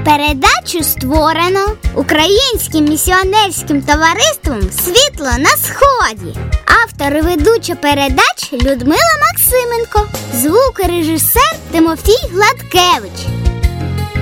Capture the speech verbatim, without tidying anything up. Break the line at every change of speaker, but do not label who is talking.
Передачу створено Українським місіонерським товариством «Світло на сході». Автор і ведуча передач Людмила Максименко. Звукорежисер Тимофій Гладкевич.